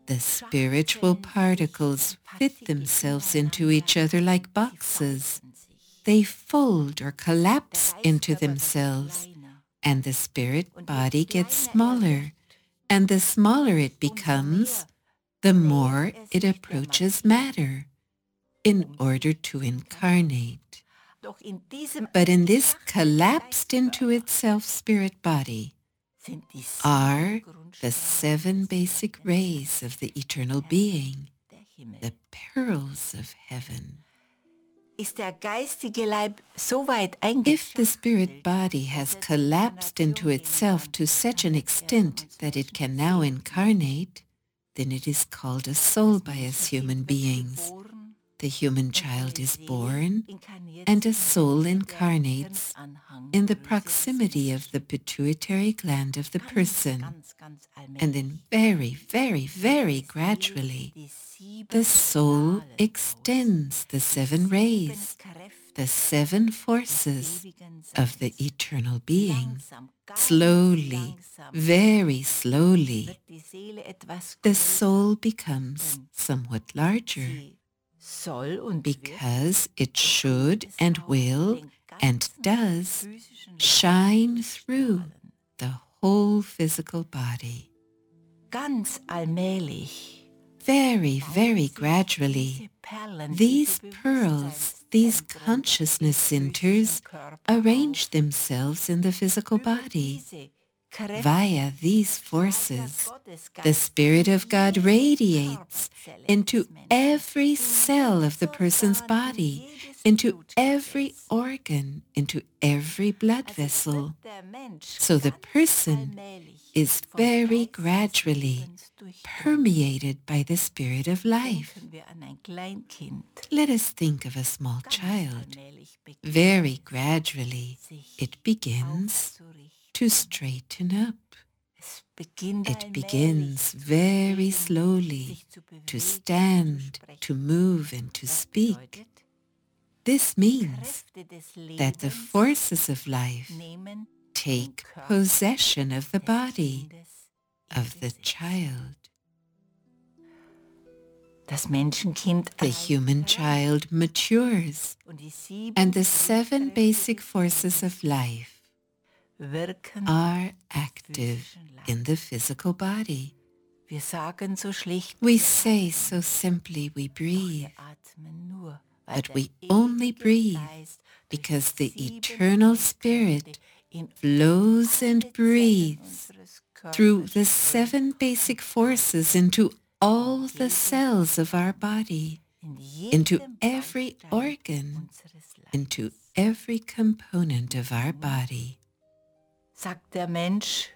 The spiritual particles fit themselves into each other like boxes. They fold or collapse into themselves, and the spirit body gets smaller. And the smaller it becomes, the more it approaches matter in order to incarnate. But in this collapsed into itself spirit body are the 7 basic rays of the eternal being, the pearls of heaven. If the spirit body has collapsed into itself to such an extent that it can now incarnate, then it is called a soul by us human beings. The human child is born, and a soul incarnates in the proximity of the pituitary gland of the person. And then very, very, very gradually, the soul extends the 7 rays, the 7 forces of the eternal being. Slowly, very slowly, the soul becomes somewhat larger, because it should and will and does shine through the whole physical body. Very, very gradually, these pearls, these consciousness centers, arrange themselves in the physical body. Via these forces, the Spirit of God radiates into every cell of the person's body, into every organ, into every blood vessel. So the person is very gradually permeated by the Spirit of life. Let us think of a small child. Very gradually, it begins to straighten up. It begins very slowly to stand, to move, and to speak. This means that the forces of life take possession of the body of the child. The human child matures, and the 7 basic forces of life are active in the physical body. We say so simply we breathe, but we only breathe because the eternal Spirit flows and breathes through the 7 basic forces into all the cells of our body, into every organ, into every component of our body. Sagt der Mensch,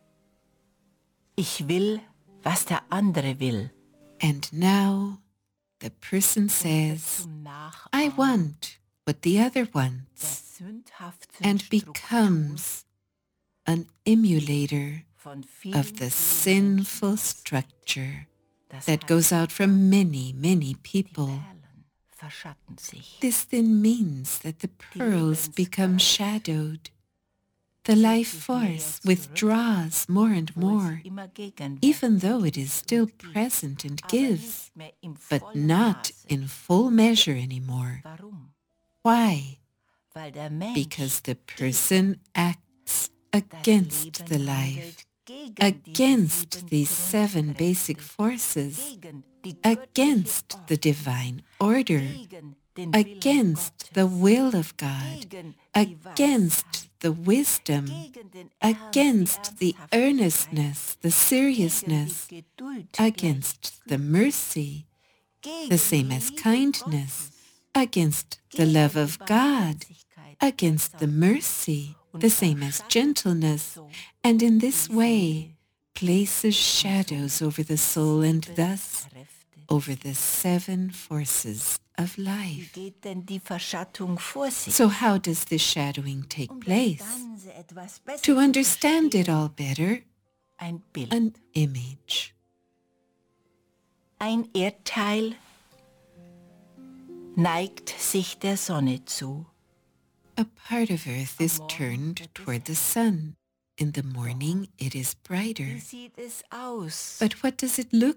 ich will, was der andere will. And now the person says, I want what the other wants, and becomes an emulator of the sinful structure that goes out from many, many people. This then means that the pearls become shadowed. The life force withdraws more and more, even though it is still present and gives, but not in full measure anymore. Why? Because the person acts against the life, against these 7 basic forces, against the divine order, against the will of God, against the wisdom, against the earnestness, the seriousness, against the mercy, the same as kindness, against the love of God, against the mercy, the same as gentleness, and in this way places shadows over the soul and thus over the 7 forces of life. So how does this shadowing take place? To understand it all better, an image. Ein Erdteil neigt sich der Sonne zu. A part of earth is turned toward the sun. In the morning it is brighter. But what does it look